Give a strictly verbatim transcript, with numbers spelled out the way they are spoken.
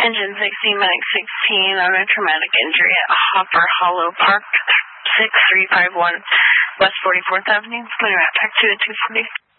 Engine sixteen, Medic sixteen on a traumatic injury at Hopper Hollow Park, six three five one West forty-fourth Avenue. Putting that back to the two forty.